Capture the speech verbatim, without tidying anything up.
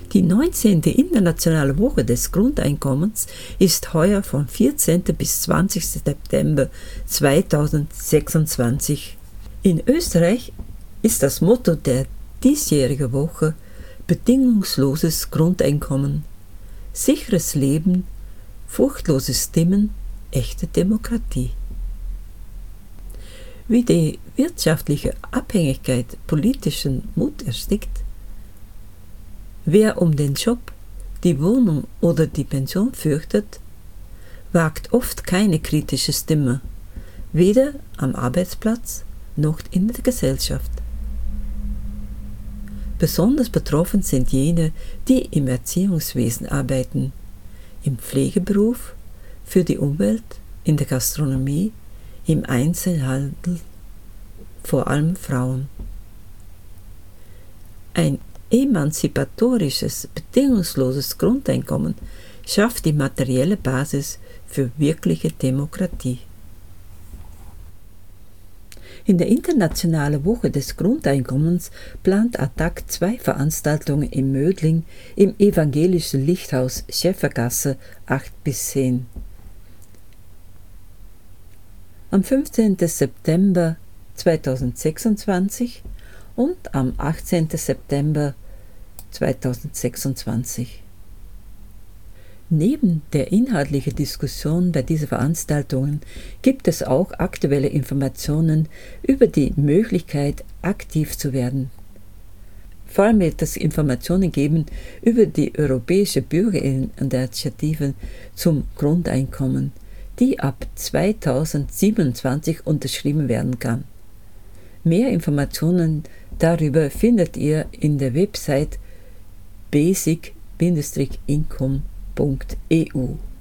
Die neunzehnte Internationale Woche des Grundeinkommens ist heuer vom vierzehnten bis zwanzigsten September zweitausendsechsundzwanzig. In Österreich ist das Motto der diesjährigen Woche bedingungsloses Grundeinkommen, sicheres Leben, furchtlose Stimmen, echte Demokratie. Wie die wirtschaftliche Abhängigkeit politischen Mut erstickt, wer um den Job, die Wohnung oder die Pension fürchtet, wagt oft keine kritische Stimme, weder am Arbeitsplatz noch in der Gesellschaft. Besonders betroffen sind jene, die im Erziehungswesen arbeiten, im Pflegeberuf, für die Umwelt, in der Gastronomie, im Einzelhandel, vor allem Frauen. Ein emanzipatorisches, bedingungsloses Grundeinkommen schafft die materielle Basis für wirkliche Demokratie. In der Internationalen Woche des Grundeinkommens plant A T A C zwei Veranstaltungen in Mödling im evangelischen Lichthaus Schäfergasse acht bis zehn. Am fünfzehnten September zweitausendsechsundzwanzig und am achtzehnten September zweitausendsechsundzwanzig. Neben der inhaltlichen Diskussion bei diesen Veranstaltungen gibt es auch aktuelle Informationen über die Möglichkeit, aktiv zu werden. Vor allem wird es Informationen geben über die Europäische Bürgerinitiative zum Grundeinkommen, die ab zweitausendsiebenundzwanzig unterschrieben werden kann. Mehr Informationen darüber findet ihr in der Website basic Bindestrich income punkt e u.